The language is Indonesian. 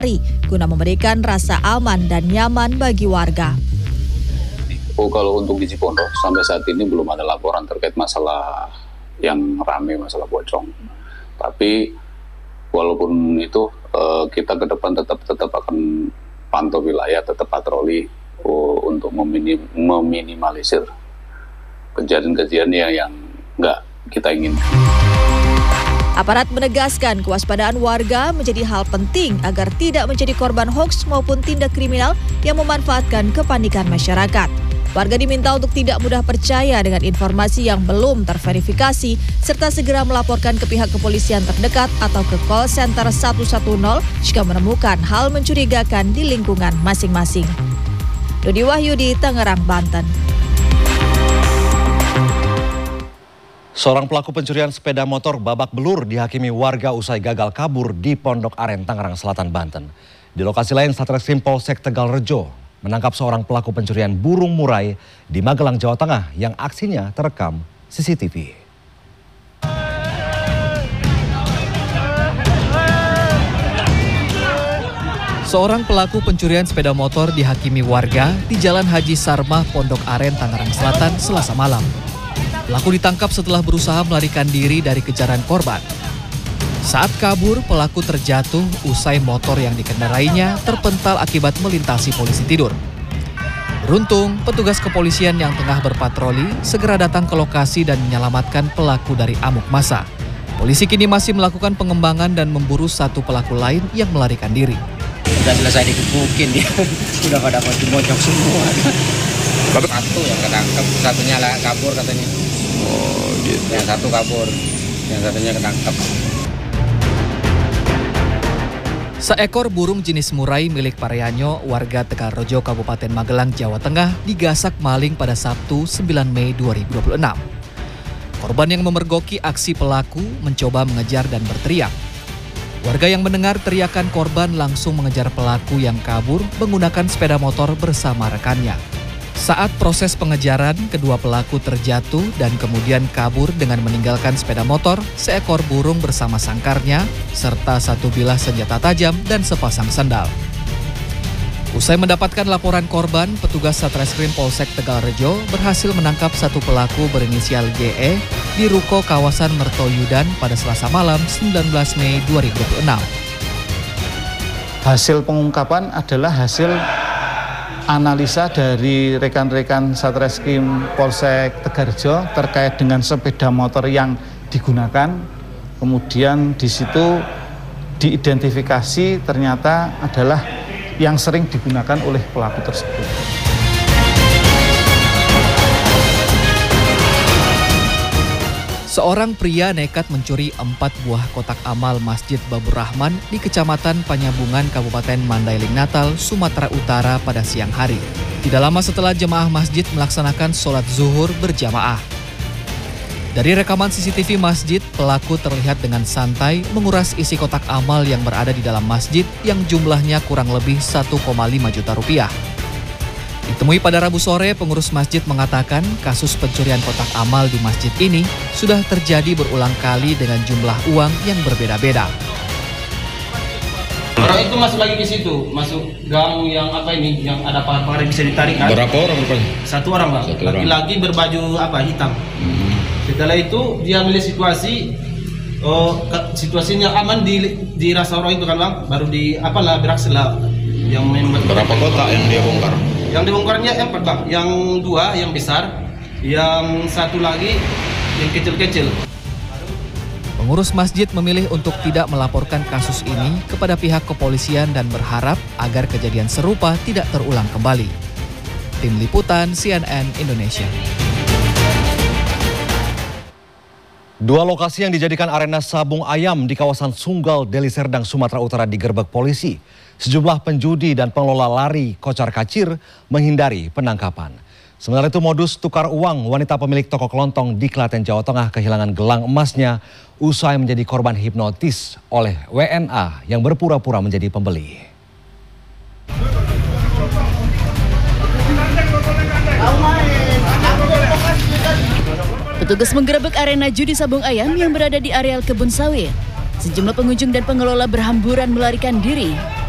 guna memberikan rasa aman dan nyaman bagi warga. Kalau untuk di Cipondoh sampai saat ini belum ada laporan terkait masalah yang ramai, masalah pocong. Tapi walaupun itu kita ke depan tetap akan pantau wilayah, tetap patroli untuk meminimalisir kejadian-kejadian yang nggak kita inginkan. Aparat menegaskan kewaspadaan warga menjadi hal penting agar tidak menjadi korban hoaks maupun tindak kriminal yang memanfaatkan kepanikan masyarakat. Warga diminta untuk tidak mudah percaya dengan informasi yang belum terverifikasi serta segera melaporkan ke pihak kepolisian terdekat atau ke call center 110 jika menemukan hal mencurigakan di lingkungan masing-masing. Dodi Wahyudi, Tangerang, Banten. Seorang pelaku pencurian sepeda motor babak belur dihakimi warga usai gagal kabur di Pondok Aren, Tangerang Selatan, Banten. Di lokasi lain, Satreskrim Polsek Tegalrejo menangkap seorang pelaku pencurian burung murai di Magelang, Jawa Tengah yang aksinya terekam CCTV. Seorang pelaku pencurian sepeda motor dihakimi warga di Jalan Haji Sarmah, Pondok Aren, Tangerang Selatan, Selasa malam. Pelaku ditangkap setelah berusaha melarikan diri dari kejaran korban. Saat kabur, pelaku terjatuh usai motor yang dikendarainya terpental akibat melintasi polisi tidur. Beruntung, petugas kepolisian yang tengah berpatroli segera datang ke lokasi dan menyelamatkan pelaku dari amuk massa. Polisi kini masih melakukan pengembangan dan memburu satu pelaku lain yang melarikan diri. Udah selesai dikepukin dia, udah pada bocok semua. Satu yang ketangkep, satunya kabur katanya. Oh gitu. Yang satu kabur, yang satunya ketangkep. Seekor burung jenis murai milik Paryanyo, warga Tegalrejo, Kabupaten Magelang, Jawa Tengah, digasak maling pada Sabtu 9 Mei 2026. Korban yang memergoki aksi pelaku mencoba mengejar dan berteriak. Warga yang mendengar teriakan korban langsung mengejar pelaku yang kabur menggunakan sepeda motor bersama rekannya. Saat proses pengejaran, kedua pelaku terjatuh dan kemudian kabur dengan meninggalkan sepeda motor, seekor burung bersama sangkarnya, serta satu bilah senjata tajam dan sepasang sandal. Usai mendapatkan laporan korban, petugas Satreskrim Polsek Tegalrejo berhasil menangkap satu pelaku berinisial GE di ruko kawasan Mertoyudan pada Selasa malam 19 Mei 2026. Hasil pengungkapan adalah hasil analisa dari rekan-rekan Satreskrim Polsek Tegalrejo terkait dengan sepeda motor yang digunakan. Kemudian di situ diidentifikasi ternyata adalah yang sering digunakan oleh pelaku tersebut. Seorang pria nekat mencuri 4 buah kotak amal Masjid Babur Rahman di Kecamatan Panyambungan, Kabupaten Mandailing Natal, Sumatera Utara pada siang hari. Tidak lama setelah jemaah masjid melaksanakan sholat zuhur berjamaah. Dari rekaman CCTV masjid, pelaku terlihat dengan santai menguras isi kotak amal yang berada di dalam masjid yang jumlahnya kurang lebih 1,5 juta rupiah. Ditemui pada Rabu sore, pengurus masjid mengatakan kasus pencurian kotak amal di masjid ini sudah terjadi berulang kali dengan jumlah uang yang berbeda-beda. Orang itu masuk lagi ke situ, masuk gang yang apa ini, yang ada pagar bisa ditarik kan? Berapa orang rupanya? Satu orang, Bang. Laki-laki berbaju hitam. Setelah itu dia melihat situasinya aman dirasa orang itu kan, Bang. Baru beraksi lah. Berapa kotak yang dia bongkar? Yang dibongkarnya 4, Bang. Yang 2 yang besar, yang satu lagi yang kecil-kecil. Pengurus masjid memilih untuk tidak melaporkan kasus ini kepada pihak kepolisian dan berharap agar kejadian serupa tidak terulang kembali. Tim Liputan CNN Indonesia. Dua lokasi yang dijadikan arena sabung ayam di kawasan Sunggal, Deli Serdang, Sumatera Utara digerebek polisi. Sejumlah penjudi dan pengelola lari kocar-kacir menghindari penangkapan. Sementara itu modus tukar uang, wanita pemilik toko kelontong di Klaten, Jawa Tengah kehilangan gelang emasnya usai menjadi korban hipnotis oleh WNA yang berpura-pura menjadi pembeli. Petugas menggerebek arena judi sabung ayam yang berada di areal kebun sawit. Sejumlah pengunjung dan pengelola berhamburan melarikan diri.